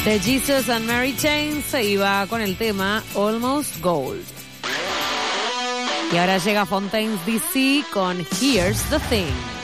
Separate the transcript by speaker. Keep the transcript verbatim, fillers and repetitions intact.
Speaker 1: de Jesus and Mary Chain se iba con el tema Almost Gold. Y ahora llega Fontaines D C con Here's the Thing.